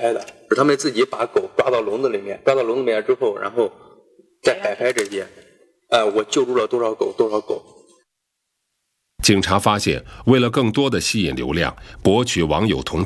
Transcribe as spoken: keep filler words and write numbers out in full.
拍的，是他们自己把狗抓到笼子里面，抓到笼子里面之后，然后再摆拍这些，呃，我救助了多少狗，多少狗。 警察发现，为了更多的吸引流量，博取网友同